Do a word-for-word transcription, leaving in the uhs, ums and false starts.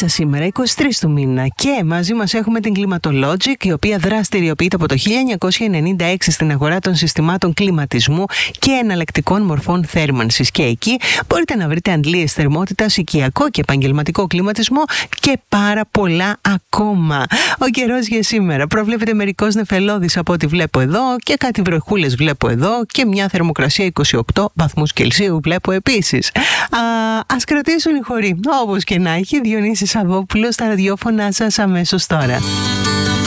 Λάρισα σήμερα, είκοσι τρεις του μήνα, και μαζί μας έχουμε την Climatologic, η οποία δραστηριοποιείται από το χίλια εννιακόσια ενενήντα έξι στην αγορά των συστημάτων κλιματισμού και εναλλακτικών μορφών θέρμανσης. Και εκεί μπορείτε να βρείτε αντλίες θερμότητας, οικιακό και επαγγελματικό κλιματισμό και πάρα πολλά ακόμα. Ο καιρός για σήμερα προβλέπεται μερικώς νεφελώδης από ό,τι βλέπω εδώ, και κάτι βροχούλες βλέπω εδώ, και μια θερμοκρασία είκοσι οκτώ βαθμούς Κελσίου βλέπω επίσης. Α, ας κρατήσουν οι χωροί. Όπως και να έχει, Διονύσης Σαββόπουλος στα ραδιόφωνά σας αμέσως τώρα.